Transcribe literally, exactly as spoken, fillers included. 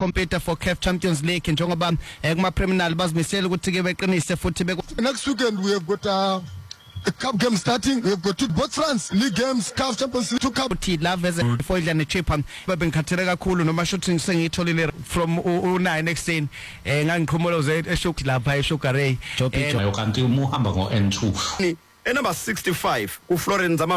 compete for C A F Champions League njengoba kuma criminal bazimisela ukuthi ke beqinise futhi next weekend we have got uh, a cup game starting. We have got two both France league games, C A F Champions League, two cup. Uthi love as a foil and chip babengikhathele kakhulu noma shooting sengitholile from u nine extend eh ngangikhumulo ze eshoki lapha eSugar Ray kanti umuhamba ngo N two e number sixty-five ku Florence